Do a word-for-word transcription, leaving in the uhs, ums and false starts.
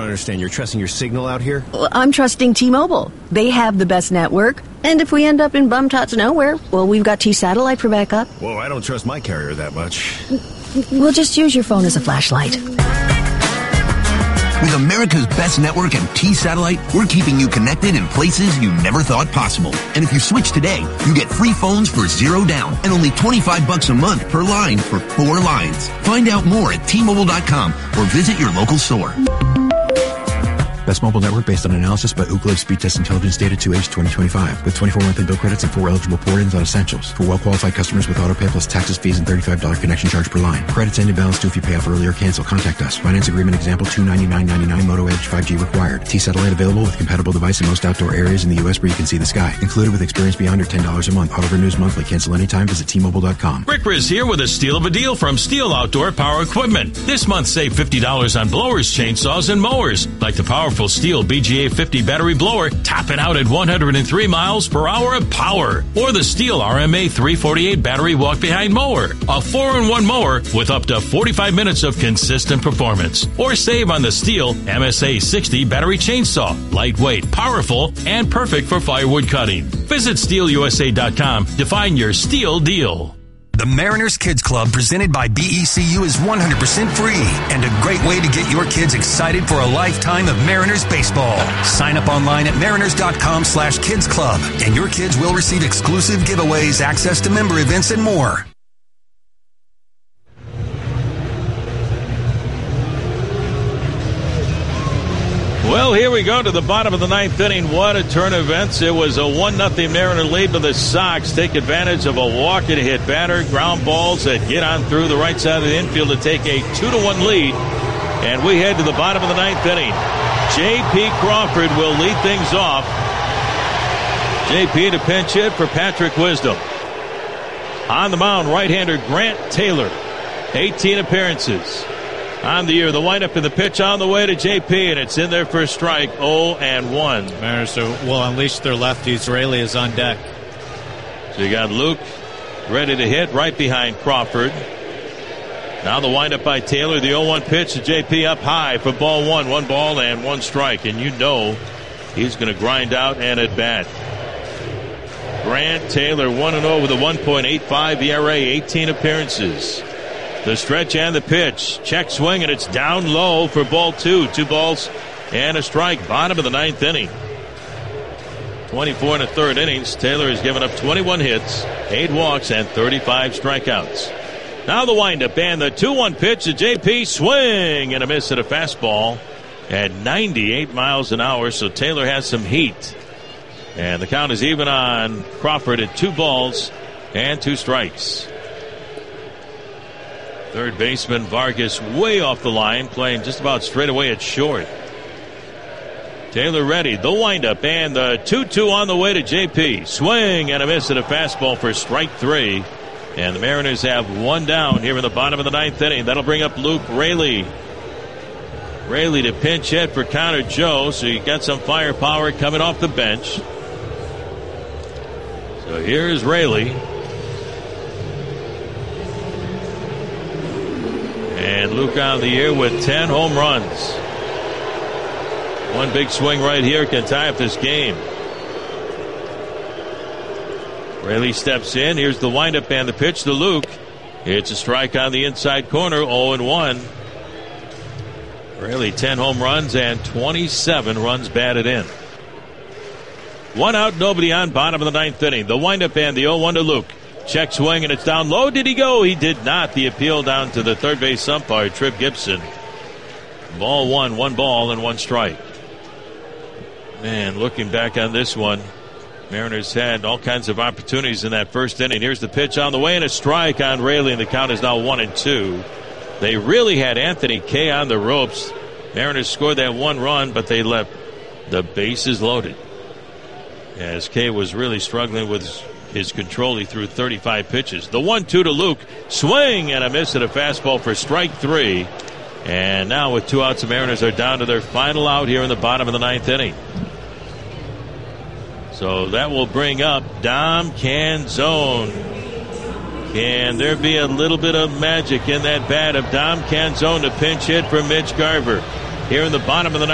understand. You're trusting your signal out here? Well, I'm trusting T-Mobile. They have the best network. And if we end up in bum-tots nowhere, well, we've got T-Satellite for backup. Whoa, I don't trust my carrier that much. We'll just use your phone as a flashlight. With America's best network and T-Satellite, we're keeping you connected in places you never thought possible. And if you switch today, you get free phones for zero down and only twenty-five bucks a month per line for four lines. Find out more at T Mobile dot com or visit your local store. Best mobile network based on analysis by Ookla Speed Test Intelligence Data two H twenty twenty-five with twenty-four monthly bill credits and four eligible port-ins on essentials. For well-qualified customers with autopay plus taxes, fees, and thirty-five dollars connection charge per line. Credits end in balance due if you pay off early or cancel. Contact us. Finance agreement example two ninety-nine ninety-nine Moto Edge five G required. T-Satellite available with compatible device in most outdoor areas in the U S where you can see the sky. Included with experience beyond or ten dollars a month. Auto renews monthly. Cancel anytime. Visit T Mobile dot com. Rick Riz here with a steal of a deal from Steel Outdoor Power Equipment. This month, save fifty dollars on blowers, chainsaws, and mowers. Like the powerful Steel B G A fifty battery blower, topping out at one hundred three miles per hour of power. Or the Steel R M A three forty-eight battery walk-behind mower, a four in one mower with up to forty-five minutes of consistent performance. Or save on the Steel M S A sixty battery chainsaw, lightweight, powerful, and perfect for firewood cutting. Visit Steel U S A dot com to find your Steel deal. The Mariners Kids Club presented by B E C U is one hundred percent free and a great way to get your kids excited for a lifetime of Mariners baseball. Sign up online at mariners dot com slash kids club and your kids will receive exclusive giveaways, access to member events, and more. Well, here we go to the bottom of the ninth inning. What a turn of events. It was a one nothing Mariner lead, but the Sox take advantage of a walk and hit batter, ground balls that get on through the right side of the infield to take a two to one lead. And we head to the bottom of the ninth inning. J P. Crawford will lead things off. J P to pinch hit for Patrick Wisdom. On the mound, right-hander Grant Taylor. eighteen appearances on the year. The windup and the pitch on the way to J P, and it's in there for a strike. oh and one. Mariners will unleash their lefties. Raley is on deck. So you got Luke ready to hit right behind Crawford. Now the windup by Taylor. The oh one pitch to J P up high for ball one. One ball and one strike. And you know he's going to grind out and at bat. Grant Taylor one and oh with a one point eight five E R A, eighteen appearances. The stretch and the pitch. Check swing, and it's down low for ball two. Two balls and a strike. Bottom of the ninth inning. twenty-four and a third innings. Taylor has given up twenty-one hits, eight walks, and thirty-five strikeouts. Now the windup and the two one pitch to J P. Swing and a miss at a fastball at ninety-eight miles an hour. So Taylor has some heat. And the count is even on Crawford at two balls and two strikes. Third baseman Vargas way off the line, playing just about straight away at short. Taylor ready. The windup and the two two on the way to J P. Swing and a miss at a fastball for strike three. And the Mariners have one down here in the bottom of the ninth inning. That'll bring up Luke Raley. Raley to pinch hit for Connor Joe. So you got some firepower coming off the bench. So here's Raley. And Luke on the year with ten home runs. One big swing right here can tie up this game. Raley steps in. Here's the windup and the pitch to Luke. It's a strike on the inside corner, oh and one. Raley ten home runs and twenty-seven runs batted in. One out, nobody on, bottom of the ninth inning. The windup and the oh one to Luke. Check swing, and it's down low. Did he go? He did not. The appeal down to the third base umpire, Tripp Gibson. Ball one, one ball and one strike. Man, looking back on this one, Mariners had all kinds of opportunities in that first inning. Here's the pitch on the way and a strike on Raley, and the count is now one and two. They really had Anthony Kay on the ropes. Mariners scored that one run, but they left the bases loaded. As Kay was really struggling with his control, he threw thirty-five pitches. The one two to Luke. Swing and a miss at a fastball for strike three. And now with two outs, the Mariners are down to their final out here in the bottom of the ninth inning. So that will bring up Dom Canzone. Can there be a little bit of magic in that bat of Dom Canzone to pinch hit for Mitch Garver here in the bottom of the ninth?